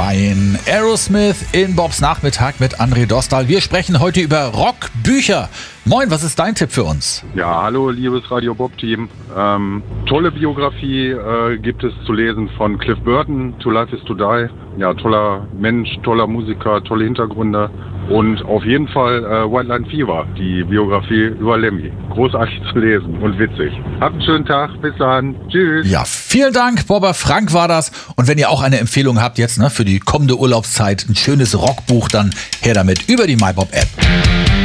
Crying. Aerosmith in Bobs Nachmittag mit André Dostal. Wir sprechen heute über Rockbücher. Moin, was ist dein Tipp für uns? Ja, hallo, liebes Radio Bob-Team. Tolle Biografie gibt es zu lesen von Cliff Burton, To Life is to Die. Ja, toller Mensch, toller Musiker, tolle Hintergründe. Und auf jeden Fall White Line Fever, die Biografie über Lemmy. Großartig zu lesen und witzig. Habt einen schönen Tag, bis dann. Tschüss. Ja, vielen Dank, Bobber Frank war das. Und wenn ihr auch eine Empfehlung habt jetzt für die kommende Urlaubszeit, ein schönes Rockbuch, dann her damit über die MyBob-App.